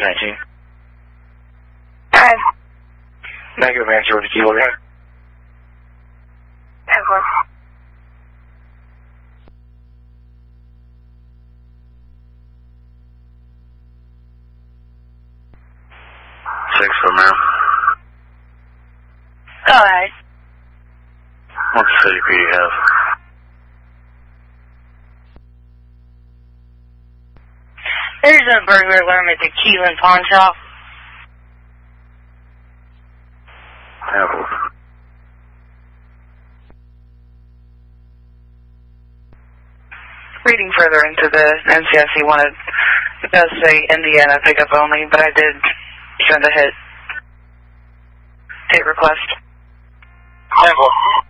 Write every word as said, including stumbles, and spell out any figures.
nineteen. Hi. Negative answer with the kilo again. Ever. Six for ma'am. Alright. What city P do you have? There's a burglar alarm at the Keelan Pawn Shop. Apple. Reading further into the N C S, he wanted, it does say Indiana pickup only, but I did send a hit. Hit request. Apple.